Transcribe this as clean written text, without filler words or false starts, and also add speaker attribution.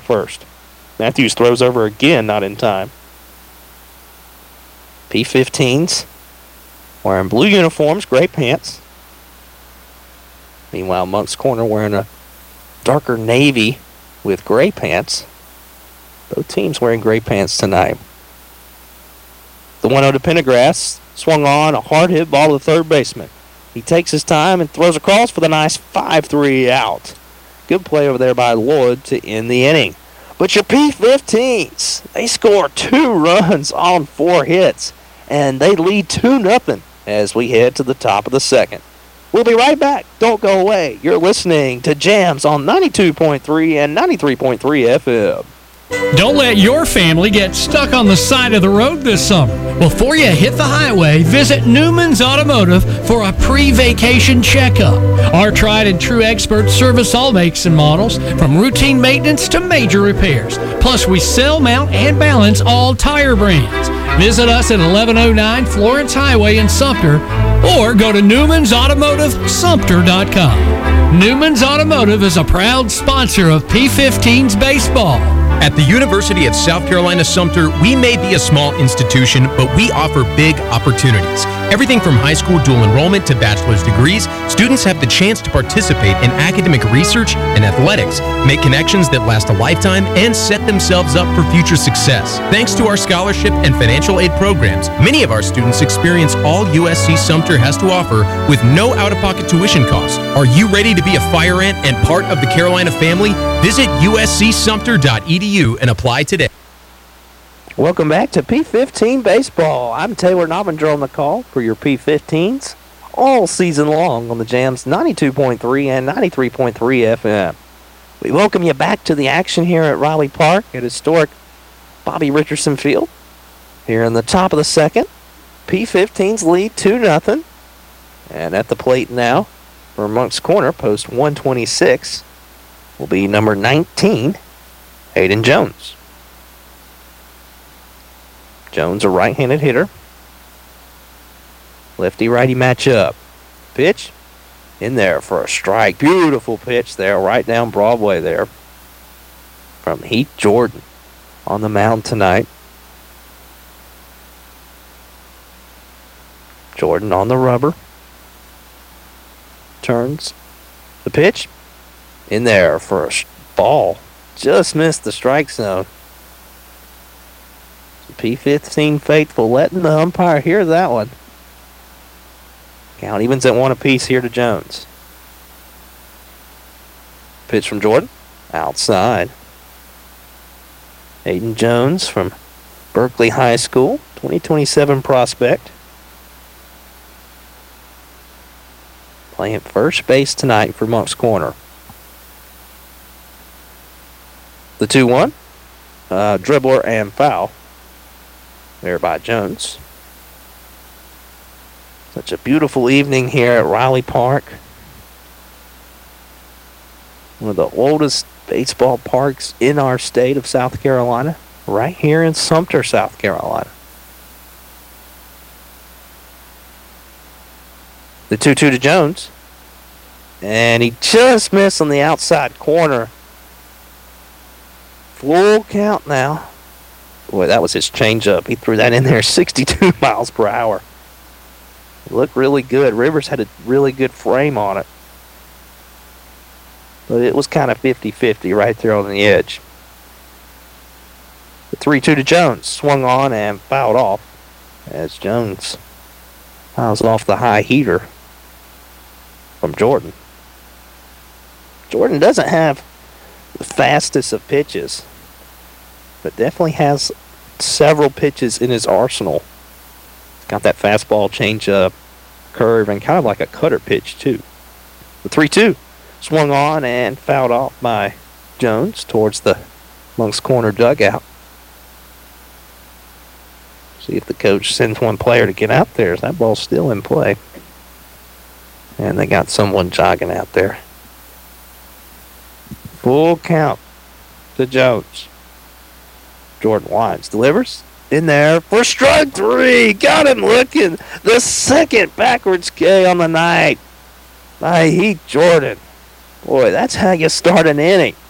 Speaker 1: first. Matthews throws over again, not in time. P15s wearing blue uniforms, gray pants. Meanwhile, Moncks Corner wearing a darker navy with gray pants. Both teams wearing gray pants tonight. The 1-0 to Pendergrass. Swung on, a hard hit ball to the third baseman. He takes his time and throws across for the nice 5-3 out. Good play over there by Lloyd to end the inning. But your P15s, they score 2 runs on 4 hits, and they lead 2-0 as we head to the top of the second. We'll be right back. Don't go away. You're listening to Jams on 92.3 and 93.3 FM.
Speaker 2: Don't let your family get stuck on the side of the road this summer. Before you hit the highway, visit Newman's Automotive for a pre-vacation checkup. Our tried and true experts service all makes and models, from routine maintenance to major repairs. Plus, we sell, mount, and balance all tire brands. Visit us at 1109 Florence Highway in Sumter or go to NewmansAutomotiveSumter.com. Newman's Automotive is a proud sponsor of P15's baseball.
Speaker 3: At the University of South Carolina Sumter, we may be a small institution, but we offer big opportunities. Everything from high school dual enrollment to bachelor's degrees, students have the chance to participate in academic research and athletics, make connections that last a lifetime, and set themselves up for future success. Thanks to our scholarship and financial aid programs, many of our students experience all USC Sumter has to offer with no out-of-pocket tuition costs. Are you ready to be a fire ant and part of the Carolina family? Visit uscsumter.edu and apply today.
Speaker 1: Welcome back to P15 Baseball. I'm Taylor Novinger on the call for your P15s all season long on the Jams 92.3 and 93.3 FM. We welcome you back to the action here at Riley Park at historic Bobby Richardson Field. Here in the top of the second, P15s lead 2-0. And at the plate now for Moncks Corner, post 126, will be number 19, Hayden Jones. Jones, a right-handed hitter. Lefty-righty matchup. Pitch in there for a strike. Beautiful pitch there, right down Broadway there from Heath Jordan on the mound tonight. Jordan on the rubber. Turns the pitch in there for a ball. Just missed the strike zone. P15 faithful letting the umpire hear that one. Count evens at 1 apiece here to Jones. Pitch from Jordan. Outside. Hayden Jones from Berkeley High School. 2027 prospect. Playing first base tonight for Moncks Corner. The 2-1. Dribbler and foul. There by Jones. Such a beautiful evening here at Riley Park. One of the oldest baseball parks in our state of South Carolina. Right here in Sumter, South Carolina. The 2-2 to Jones. And he just missed on the outside corner. Full count now. Boy, that was his changeup. He threw that in there 62 miles per hour. It looked really good. Rivers had a really good frame on it. But it was kind of 50-50 right there on the edge. The 3-2 to Jones. Swung on and fouled off as Jones fouls off the high heater from Jordan. Jordan doesn't have the fastest of pitches, but definitely has several pitches in his arsenal. Got that fastball, changeup, curve, and kind of like a cutter pitch, too. The 3-2 swung on and fouled off by Jones towards the Moncks Corner dugout. See if the coach sends one player to get out there. That ball's still in play. And they got someone jogging out there. Full count to Jones. Jordan winds, delivers in there for strike 3. Got him looking. The second backwards K on the night by Heath Jordan. Boy, that's how you start an inning.